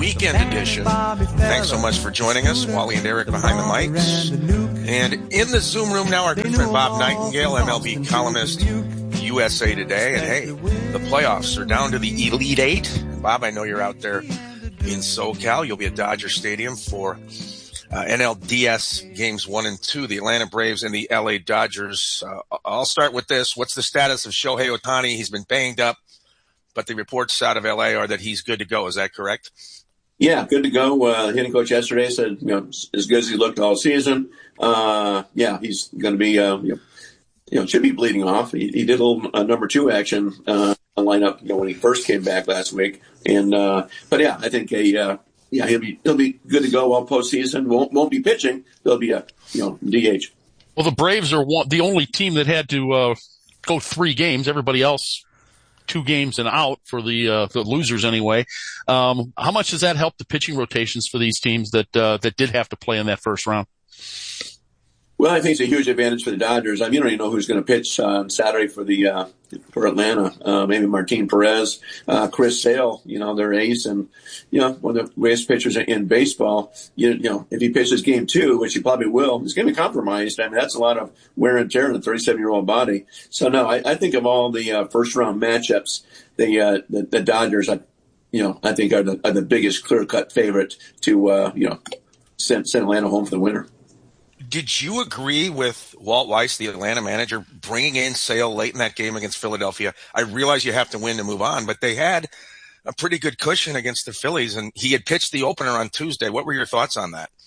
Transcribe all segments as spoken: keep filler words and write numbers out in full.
weekend edition. Thanks so much for joining us. Wally and Eric behind the mics. And in the Zoom room now, our good friend Bob Nightingale, M L B columnist, U S A Today. And hey, the playoffs are down to the Elite Eight. Bob, I know you're out there in SoCal. You'll be at Dodger Stadium for uh, N L D S games one and two, the Atlanta Braves and the L A Dodgers. Uh, I'll start with this. What's the status of Shohei Ohtani? He's been banged up, but the reports out of L A are that he's good to go. Is that correct? Yeah, good to go. Uh, hitting coach yesterday said, you know, as good as he looked all season. Uh, yeah, he's going to be, uh, you know, you know, should be bleeding off. He, he did a little uh, number two action uh, lineup, you know, when he first came back last week. And uh, but yeah, I think a uh, yeah he'll be he'll be good to go all postseason. Won't won't be pitching. He'll be a you know D H. Well, the Braves are one, the only team that had to uh, go three games. Everybody else, two games and out for the uh, the losers anyway. Um, how much does that help the pitching rotations for these teams that uh, that did have to play in that first round? Well, I think it's a huge advantage for the Dodgers. I mean, you don't even know who's going to pitch uh, on Saturday for the uh, for Atlanta. Uh, maybe Martin Perez, uh, Chris Sale. You know, their ace, and you know, one of the greatest pitchers in baseball. You, you know, if he pitches game two, which he probably will, he's going to be compromised. I mean, that's a lot of wear and tear in a thirty-seven-year-old body. So no, I, I think of all the uh, first-round matchups, the, uh, the the Dodgers, I, you know, I think are the are the biggest clear-cut favorite to uh, you know send send Atlanta home for the winter. Did you agree with Walt Weiss, the Atlanta manager, bringing in Sale late in that game against Philadelphia? I realize you have to win to move on, but they had a pretty good cushion against the Phillies, and he had pitched the opener on Tuesday. What were your thoughts on that?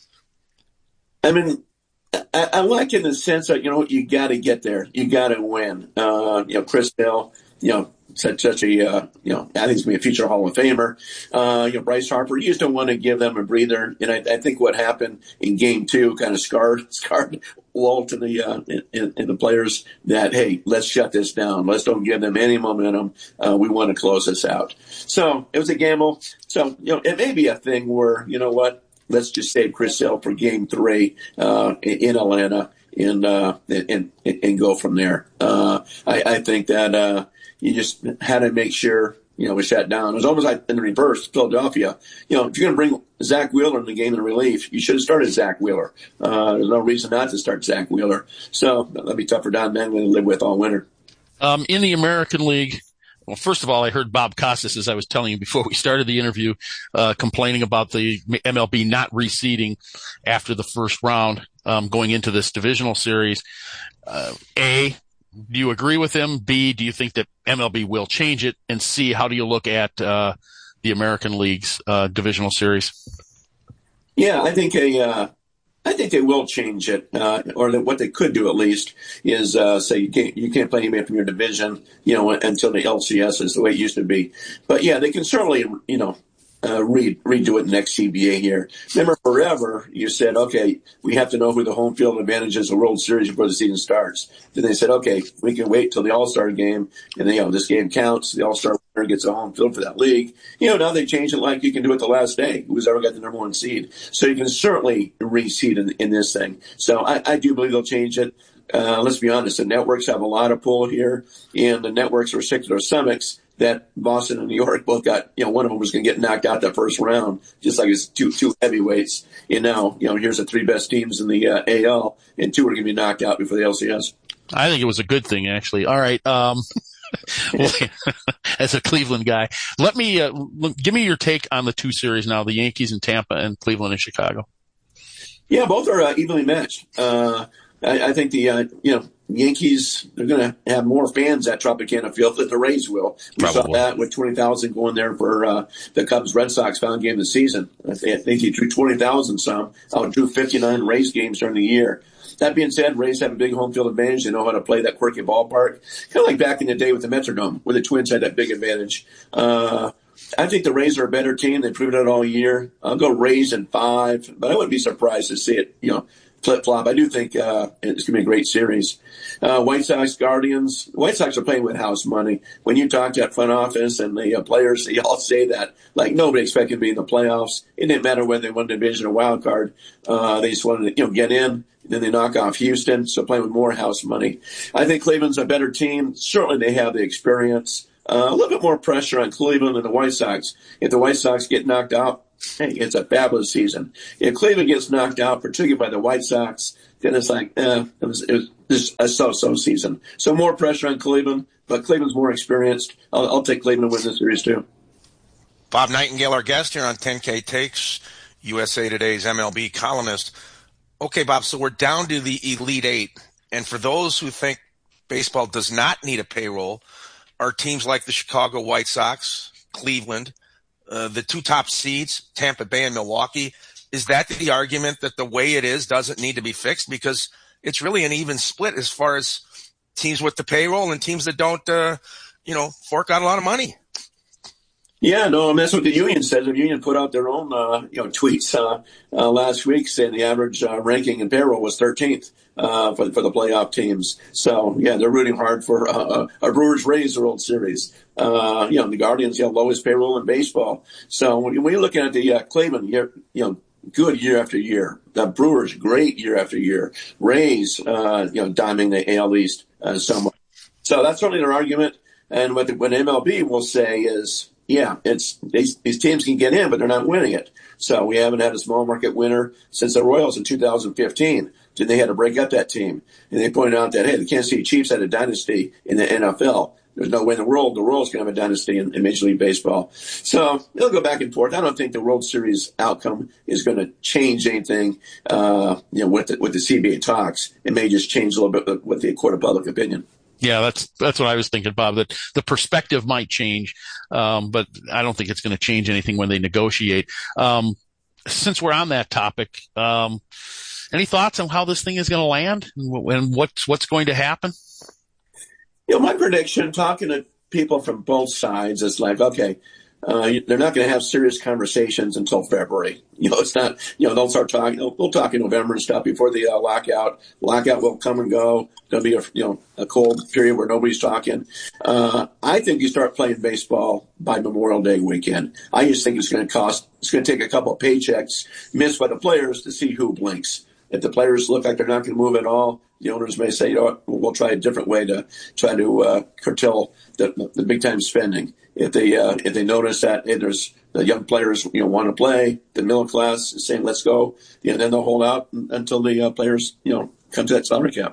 I mean, I, I like it in the sense that, you know, you got to get there. You got to win. Uh, you know, Chris Sale, you know, such, such a, uh, you know, I think he's going to be a future Hall of Famer. Uh, you know, Bryce Harper, you just don't want to give them a breather. And I, I think what happened in game two kind of scarred, scarred Walt and the, uh, and, and the players that, hey, let's shut this down. Let's don't give them any momentum. Uh, we want to close this out. So it was a gamble. So, you know, it may be a thing where, you know what, let's just save Chris Sale for game three, uh, in Atlanta and, uh, and, and, and go from there. Uh, I, I think that, uh, you just had to make sure, you know, we shut down. It was almost like in the reverse, Philadelphia. You know, if you're going to bring Zach Wheeler in the game in relief, you should have started Zach Wheeler. Uh, there's no reason not to start Zach Wheeler. So that'll be tough for Don Mattingly to live with all winter. Um, in the American League, well, first of all, I heard Bob Costas, as I was telling you before we started the interview, uh, complaining about the M L B not reseeding after the first round, um, going into this divisional series. Uh, A, do you agree with him? B, do you think that M L B will change it? And C, how do you look at uh, the American League's uh, divisional series? Yeah, I think a, uh, I think they will change it, uh, or that what they could do at least is uh, say you can't you can't play anybody from your division, you know, until the L C S is the way it used to be. But yeah, they can certainly, you know. Uh, re- redo it next C B A here. Remember, forever you said, okay, we have to know who the home field advantage is, the World Series before the season starts. Then they said, okay, we can wait till the All-Star game, and then, you know, this game counts. The All-Star winner gets a home field for that league. You know, now they change it like you can do it the last day. Who's ever got the number one seed? So you can certainly reseed in, in this thing. So I, I do believe they'll change it. Uh, let's be honest, the networks have a lot of pull here, and the networks are sick to their stomachs that Boston and New York both got, you know, one of them was going to get knocked out that first round, just like it's two, two heavyweights. And now, you know, here's the three best teams in the uh, A L, and two are going to be knocked out before the L C S. I think it was a good thing, actually. All right. Um, well, as a Cleveland guy, let me, uh, look, give me your take on the two series now, the Yankees in Tampa and Cleveland and Chicago. Yeah, both are uh, evenly matched. Uh, I, I think the, uh, you know, Yankees, they're going to have more fans at Tropicana Field than the Rays will. We Probably. saw that with twenty thousand going there for uh, the Cubs-Red Sox final game of the season. I think he drew twenty thousand some. Out drew fifty-nine Rays games during the year. That being said, Rays have a big home field advantage. They know how to play that quirky ballpark. Kind of like back in the day with the Metrodome, where the Twins had that big advantage. Uh, I think the Rays are a better team. They've proven it all year. I'll go Rays in five, but I wouldn't be surprised to see it, you know, flip-flop. I do think uh, it's going to be a great series. Uh, White Sox, Guardians. White Sox are playing with house money. When you talk to that front office and the uh, players, they all say that. Like, nobody expected to be in the playoffs. It didn't matter whether they won division or wild card. Uh, they just wanted to, you know, get in. Then they knock off Houston, so playing with more house money. I think Cleveland's a better team. Certainly they have the experience. Uh, a little bit more pressure on Cleveland than the White Sox. If the White Sox get knocked out hey, it's a fabulous season. If Cleveland gets knocked out, particularly by the White Sox, then it's like, eh, it was, it was just a so-so season. So more pressure on Cleveland, but Cleveland's more experienced. I'll, I'll take Cleveland to win this series too. Bob Nightingale, our guest here on ten K Takes, U S A Today's M L B columnist. Okay, Bob, so we're down to the Elite Eight. And for those who think baseball does not need a payroll, are teams like the Chicago White Sox, Cleveland, uh, the two top seeds, Tampa Bay and Milwaukee. Is that the argument that the way it is doesn't need to be fixed? Because it's really an even split as far as teams with the payroll and teams that don't, uh, you know, fork out a lot of money. Yeah, no, and that's what the union says. The union put out their own, uh, you know, tweets uh, uh, last week saying the average uh, ranking in payroll was thirteenth uh, for for the playoff teams. So yeah, they're rooting hard for uh, a Brewers Rays World Series. Uh, you know, the Guardians, you know, lowest payroll in baseball. So when, when you're looking at the uh, Cleveland, you know, good year after year. The Brewers, great year after year. Rays, uh, you know, dominating the A L East uh, so much. So that's certainly their argument. And what the, what M L B will say is, yeah, it's these, these teams can get in, but they're not winning it. So we haven't had a small market winner since the Royals in two thousand fifteen. Then they had to break up that team. And they pointed out that, hey, the Kansas City Chiefs had a dynasty in the N F L. There's no way in the world the Royals can have a dynasty in, in Major League Baseball. So they'll go back and forth. I don't think the World Series outcome is going to change anything, uh, you know, with the, with the C B A talks. It may just change a little bit with, with the court of public opinion. Yeah, that's that's what I was thinking, Bob, that the perspective might change, um, but I don't think it's going to change anything when they negotiate. Um, since we're on that topic, um, any thoughts on how this thing is going to land and what's, what's going to happen? You know, my prediction, talking to people from both sides, is like, okay, uh, they're not going to have serious conversations until February. You know, it's not, you know, they'll start talking, they'll, they'll talk in November and stuff before the uh, lockout. Lockout will come and go. There'll be a, you know, a cold period where nobody's talking. Uh, I think you start playing baseball by Memorial Day weekend. I just think it's going to cost, it's going to take a couple of paychecks missed by the players to see who blinks. If the players look like they're not going to move at all, the owners may say, you know what, we'll try a different way to try to uh, curtail the, the big time spending. If they uh, if they notice that hey, there's the young players you know want to play, the middle class is saying let's go, you know, then they'll hold out until the uh, players you know come to that salary cap.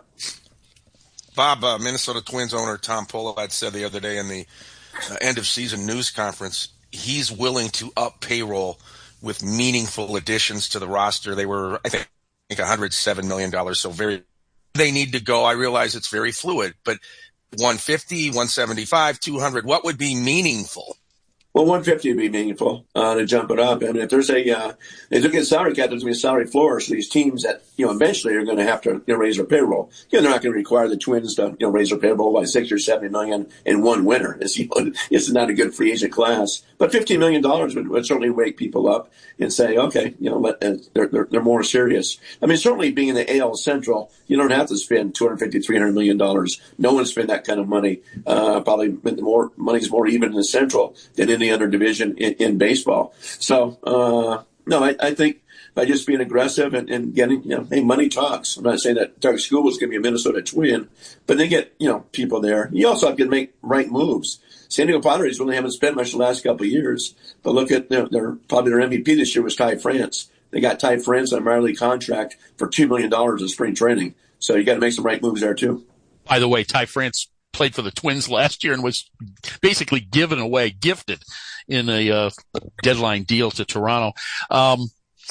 Bob, uh, Minnesota Twins owner Tom Pohlad said the other day in the uh, end of season news conference he's willing to up payroll with meaningful additions to the roster. They were, I think, one hundred seven million dollars, so very they need to go. I realize it's very fluid, but one fifty, one seventy-five, two hundred, what would be meaningful? Well, one fifty would be meaningful uh, to jump it up. I mean, if there's a, uh, they look at salary cap, there's going to be a salary floor. So these teams that, you know, eventually are going to have to you know, raise their payroll. You know, they're not going to require the Twins to, you know, raise their payroll by sixty or seventy million in one winter. It's, you know, it's not a good free agent class. But fifteen million dollars would, would certainly wake people up and say, okay, you know, let, uh, they're, they're, they're more serious. I mean, certainly being in the A L Central, you don't have to spend two hundred fifty, three hundred million dollars. No one spent that kind of money. Uh, probably more, money's more even in the Central than any other division in, in baseball. So, uh, no, I, I think by just being aggressive and, and getting, you know, hey, money talks. I'm not saying that Doug School is going to be a Minnesota Twin, but they get, you know, people there. You also have to make right moves. San Diego Padres really haven't spent much the last couple of years, but look at their, their probably their M V P this year was Ty France. They got Ty France on a minor league contract for two million dollars in spring training. So you got to make some right moves there too. By the way, Ty France played for the Twins last year and was basically given away, gifted in a uh, deadline deal to Toronto. Um,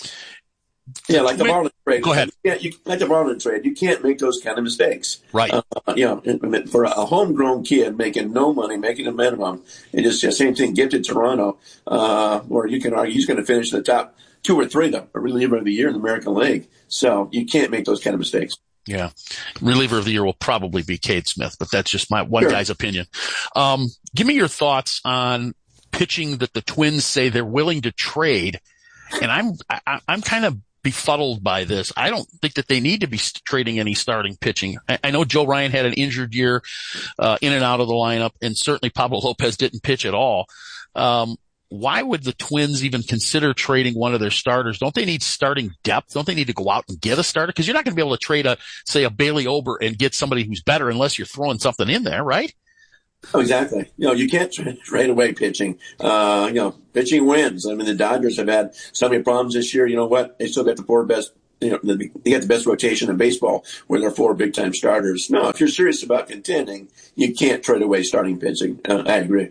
yeah, like the Marlins trade. Go ahead. Yeah, you, like the Marlins trade, you can't make those kind of mistakes. Right. Uh, you know, for a homegrown kid making no money, making a minimum, and just the same thing, gifted Toronto, uh, where you can argue he's going to finish in the top two or three, the reliever of the year in the American League. So you can't make those kind of mistakes. Yeah. Reliever of the year will probably be Cade Smith, but that's just my one Sure. guy's opinion. Um, give me your thoughts on pitching that the Twins say they're willing to trade. And I'm, I, I'm kind of befuddled by this. I don't think that they need to be trading any starting pitching. I, I know Joe Ryan had an injured year, uh, in and out of the lineup, and certainly Pablo Lopez didn't pitch at all. Um, Why would the Twins even consider trading one of their starters? Don't they need starting depth? Don't they need to go out and get a starter? Because you're not going to be able to trade a, say, a Bailey Ober and get somebody who's better unless you're throwing something in there, right? Oh, exactly. You know, you can't trade away pitching. Uh, you know, pitching wins. I mean, the Dodgers have had so many problems this year. You know what? They still got the four best, you know, they got the best rotation in baseball where they're four big-time starters. No, if you're serious about contending, you can't trade away starting pitching. Uh, I agree.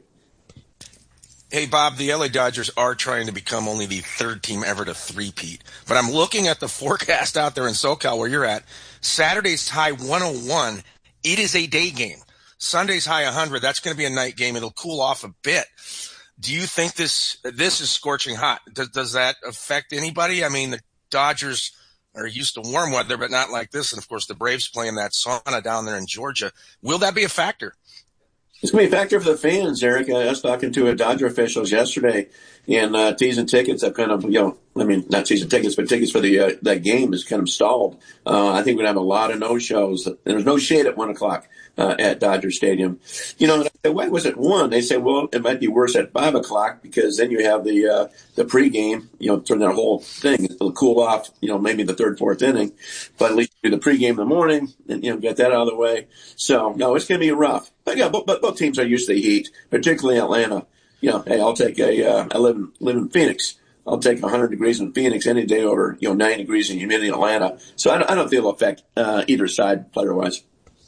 Hey, Bob, the L A Dodgers are trying to become only the third team ever to three-peat. But I'm looking at the forecast out there in SoCal where you're at. Saturday's high one oh one. It is a day game. Sunday's high one hundred. That's going to be a night game. It'll cool off a bit. Do you think this this is scorching hot? Does, does that affect anybody? I mean, the Dodgers are used to warm weather, but not like this. And, of course, the Braves playing that sauna down there in Georgia. Will that be a factor? It's going to be a factor for the fans, Eric. I was talking to a Dodger officials yesterday, and uh, season tickets have kind of, you know, I mean, not season tickets, but tickets for the uh, that game is kind of stalled. Uh, I think we're going to have a lot of no-shows. There's no shade at one o'clock uh, at Dodger Stadium. You know, why was it one? They said, well, it might be worse at five o'clock because then you have the uh, the pregame, you know, turn that whole thing. It'll cool off, you know, maybe the third, fourth inning. But at least do the pregame in the morning and, you know, get that out of the way. So, no, it's going to be rough. But, yeah, both, both teams are used to the heat, particularly Atlanta. You know, hey, I'll take a, uh, I live in, live in Phoenix. I'll take one hundred degrees in Phoenix any day over, you know, nine degrees in humidity in Atlanta. So I don't, I don't think it'll affect uh, either side player-wise.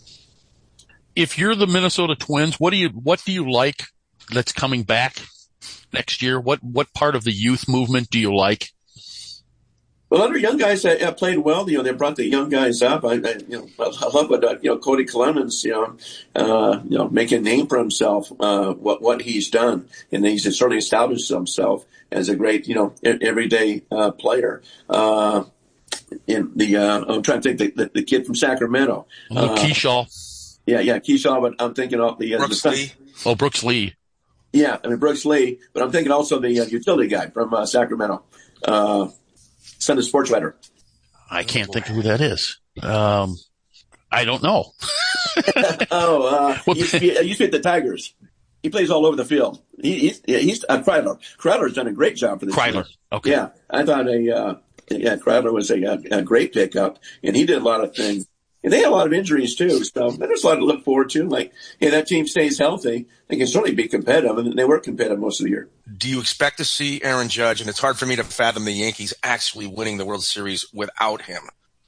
If you're the Minnesota Twins, what do you what do you like that's coming back next year? What what part of the youth movement do you like? Well, other young guys that uh, played well. You know, they brought the young guys up. I, I you know, I love what uh, you know, Cody Clemens. You know, uh, you know, making a name for himself. Uh, what what he's done, and he's certainly established himself as a great, you know, everyday uh, player. Uh, in the uh, I'm trying to think the, the, the kid from Sacramento, uh, Keyshaw. Yeah, yeah, Keyshaw. But I'm thinking of the uh, Brooks the, Lee. Oh, Brooks Lee. Yeah, I mean Brooks Lee. But I'm thinking also the uh, utility guy from uh, Sacramento. Uh, Sunday sports writer. I can't think of who that is. Um, I don't know. oh, uh, he used, to be, he used to be at the Tigers. He plays all over the field. He, he's he's uh, Kreidler. Kreidler's done a great job for this Kreidler. team. Okay. Yeah, I thought a uh, yeah Kreidler was a, a great pickup, and he did a lot of things. And they had a lot of injuries too, so there's a lot to look forward to. Like, hey, that team stays healthy, they can certainly be competitive, and they were competitive most of the year. Do you expect to see Aaron Judge, and it's hard for me to fathom the Yankees actually winning the World Series without him?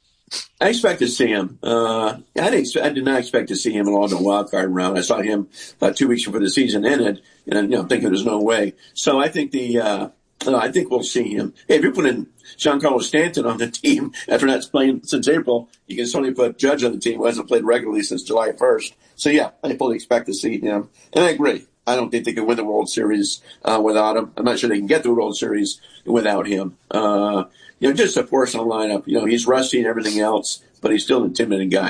I expect to see him. Uh, I, didn't, I did not expect to see him along the wild card round. I saw him about two weeks before the season ended, and you know, thinking there's no way. So I think the uh, I think we'll see him. Hey, if you're putting Giancarlo Stanton on the team after not playing since April, you can certainly put Judge on the team who hasn't played regularly since July first. So, yeah, I fully expect to see him. And I agree. I don't think they can win the World Series uh, without him. I'm not sure they can get the World Series without him. Uh, you know, just a force on the lineup. You know, he's rusty and everything else, but he's still an intimidating guy.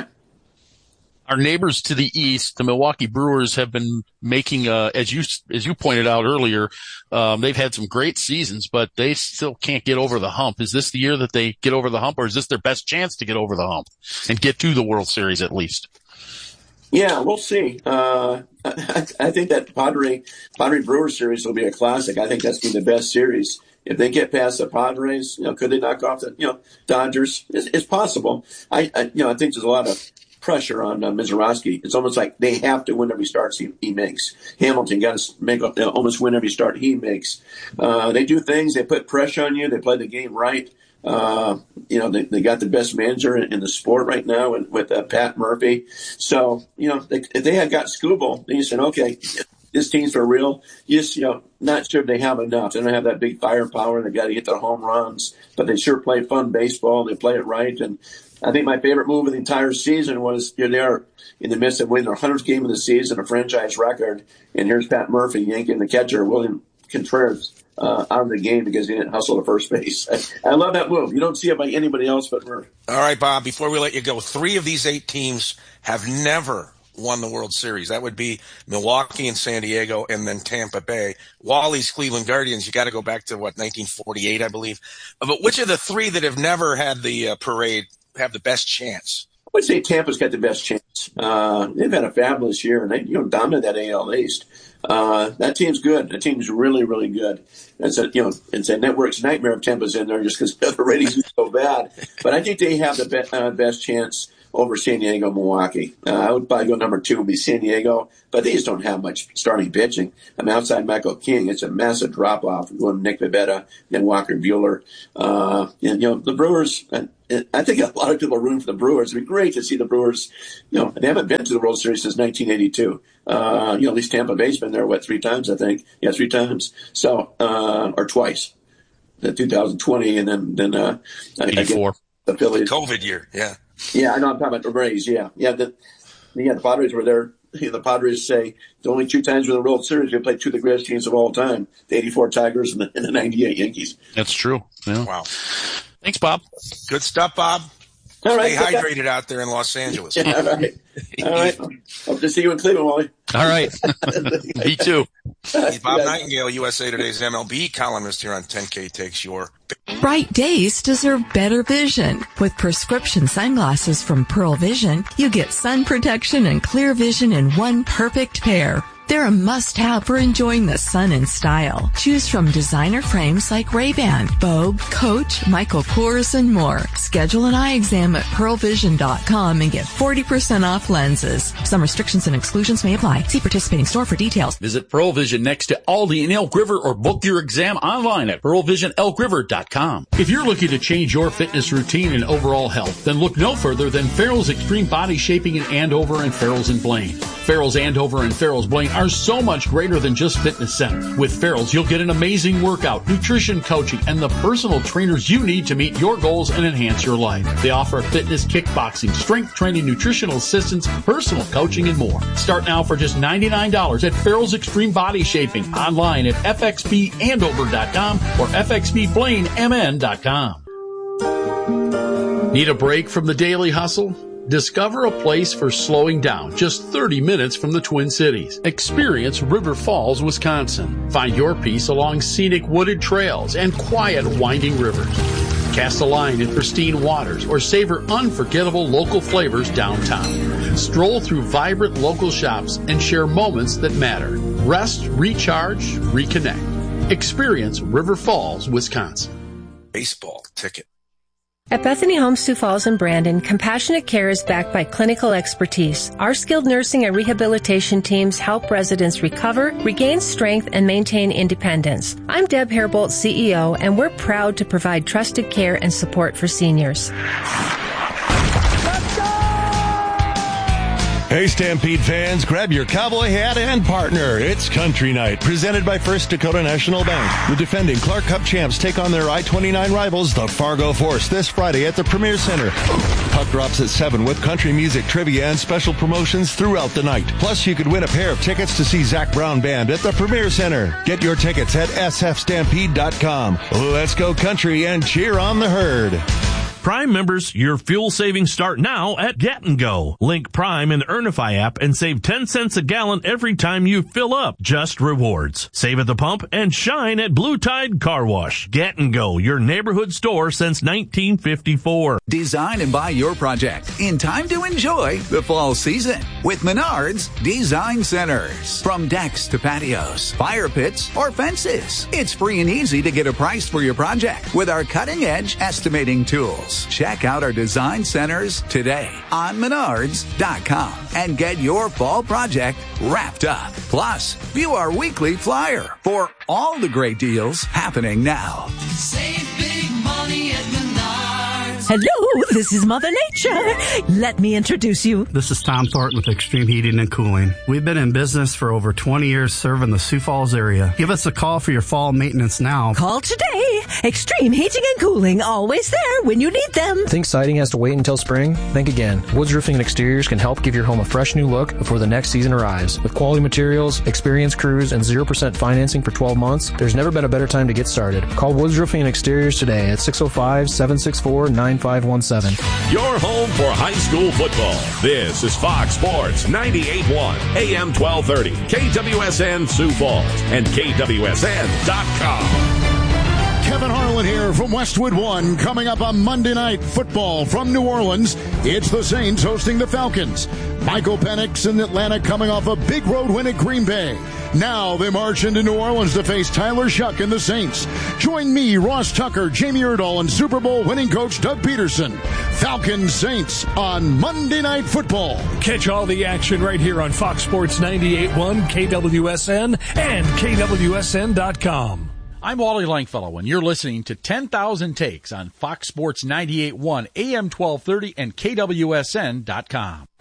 Our neighbors to the east, the Milwaukee Brewers, have been making, uh, as you as you pointed out earlier, um, they've had some great seasons, but they still can't get over the hump. Is this the year that they get over the hump, or is this their best chance to get over the hump and get to the World Series at least? Yeah, we'll see. Uh, I, I think that Padre Padre Brewers series will be a classic. I think that's been the best series. If they get past the Padres, you know, could they knock off the you know Dodgers? It's, it's possible. I, I you know I think there's a lot of pressure on uh, Mizorowski. It's almost like they have to win every start he, he makes. Hamilton got to make uh, almost win every start he makes. Uh, they do things. They put pressure on you. They play the game right. Uh, you know, they, they got the best manager in, in the sport right now with, with uh, Pat Murphy. So, you know, they, if they had got Skubal, then you said, okay, this team's for real. You just, you know, not sure if they have enough. They don't have that big firepower. They got to get their home runs, but they sure play fun baseball. They play it right. And I think my favorite move of the entire season was you're there in the midst of winning their hundredth game of the season, a franchise record, and here's Pat Murphy yanking the catcher, William Contreras, uh, out of the game because he didn't hustle to first base. I, I love that move. You don't see it by anybody else but Murphy. All right, Bob, before we let you go, three of these eight teams have never won the World Series. That would be Milwaukee and San Diego and then Tampa Bay. Wally's Cleveland Guardians, you got to go back to, what, nineteen forty-eight, I believe. But which of the three that have never had the uh, parade have the best chance? I would say Tampa's got the best chance. Uh, they've had a fabulous year, and they you know dominate that A L East. Uh, that team's good. That team's really, really good. It's a you know it's a network's nightmare if Tampa's in there just because the ratings are so bad. But I think they have the be- uh, best chance over San Diego, Milwaukee. Uh, I would probably go number two would be San Diego, but they just don't have much starting pitching. I mean, outside Michael King, it's a massive drop-off going Nick Pivetta, then Walker Buehler. Uh, and, you know, the Brewers, I, I think a lot of people are rooting for the Brewers. It'd be great to see the Brewers, you know, they haven't been to the World Series since nineteen eighty-two. Uh, you know, at least Tampa Bay's been there, what, three times, I think? Yeah, three times. So, uh, or twice. The two thousand twenty, and then, then, uh, eighty-four. The Phillies. COVID year, yeah. Yeah, I know, I'm talking about the Rays, yeah. Yeah, the, yeah, the Padres were there. You know, the Padres say the only two times in the World Series we played two of the greatest teams of all time, the eighty-four Tigers and the, and the ninety-eight Yankees. That's true. Yeah. Wow. Thanks, Bob. Good stuff, Bob. All right. Stay hydrated out there in Los Angeles. Yeah, all right. All right. Hope to see you in Cleveland, Wally. All right. Me too. He's Bob Nightingale, U S A Today's M L B columnist here on ten K Takes Your. Bright days deserve better vision. With prescription sunglasses from Pearl Vision, you get sun protection and clear vision in one perfect pair. They're a must-have for enjoying the sun in style. Choose from designer frames like Ray-Ban, Vogue, Coach, Michael Kors, and more. Schedule an eye exam at pearl vision dot com and get forty percent off lenses. Some restrictions and exclusions may apply. See participating store for details. Visit Pearl Vision next to Aldi in Elk River or book your exam online at pearl vision elk river dot com. If you're looking to change your fitness routine and overall health, then look no further than Farrell's Extreme Body Shaping in Andover and Farrell's in Blaine. Farrell's Andover and Farrell's Blaine are so much greater than just fitness center. With Farrell's, you'll get an amazing workout, nutrition coaching, and the personal trainers you need to meet your goals and enhance your life. They offer fitness, kickboxing, strength training, nutritional assistance, personal coaching, and more. Start now for just ninety-nine dollars at Farrell's Extreme Body Shaping, online at f x b andover dot com or f x b blaine m n dot com. Need a break from the daily hustle? Discover a place for slowing down just thirty minutes from the Twin Cities. Experience River Falls, Wisconsin. Find your peace along scenic wooded trails and quiet winding rivers. Cast a line in pristine waters or savor unforgettable local flavors downtown. Stroll through vibrant local shops and share moments that matter. Rest, recharge, reconnect. Experience River Falls, Wisconsin. Baseball ticket. At Bethany Homes Sioux Falls and Brandon, compassionate care is backed by clinical expertise. Our skilled nursing and rehabilitation teams help residents recover, regain strength, and maintain independence. I'm Deb Hairbolt, C E O, and we're proud to provide trusted care and support for seniors. Hey, Stampede fans, grab your cowboy hat and partner. It's Country Night, presented by First Dakota National Bank. The defending Clark Cup champs take on their I twenty-nine rivals, the Fargo Force, this Friday at the Premier Center. Puck drops at seven with country music, trivia, and special promotions throughout the night. Plus, you could win a pair of tickets to see Zach Brown Band at the Premier Center. Get your tickets at s f stampede dot com. Let's go country and cheer on the herd. Prime members, your fuel savings start now at Get and Go. Link Prime in the Earnify app and save ten cents a gallon every time you fill up. Just rewards. Save at the pump and shine at Blue Tide Car Wash. Get and Go, your neighborhood store since nineteen fifty-four. Design and buy your project in time to enjoy the fall season with Menards Design Centers. From decks to patios, fire pits, or fences, it's free and easy to get a price for your project with our cutting-edge estimating tools. Check out our design centers today on menards dot com and get your fall project wrapped up. Plus, view our weekly flyer for all the great deals happening now. Save big money at Menards. Hello, this is Mother Nature. Let me introduce you. This is Tom Thornton with Extreme Heating and Cooling. We've been in business for over twenty years serving the Sioux Falls area. Give us a call for your fall maintenance now. Call today. Extreme Heating and Cooling, always there when you need them. Think siding has to wait until spring? Think again. Woods Roofing and Exteriors can help give your home a fresh new look before the next season arrives. With quality materials, experienced crews, and zero percent financing for twelve months, there's never been a better time to get started. Call Woods Roofing and Exteriors today at six oh five, seven six four, nine five one seven. Your home for high school football. This is Fox Sports ninety-eight point one, A M twelve thirty, K W S N Sioux Falls, and K W S N dot com. Kevin Harlan here from Westwood One. Coming up on Monday Night Football from New Orleans, it's the Saints hosting the Falcons. Michael Penix and Atlanta coming off a big road win at Green Bay. Now they march into New Orleans to face Tyler Shuck and the Saints. Join me, Ross Tucker, Jamie Erdahl, and Super Bowl winning coach Doug Peterson. Falcons Saints on Monday Night Football. Catch all the action right here on Fox Sports ninety-eight point one, K W S N, and K W S N dot com. I'm Wally Langfellow, and you're listening to ten thousand Takes on Fox Sports ninety-eight point one, A M twelve thirty, and K W S N dot com.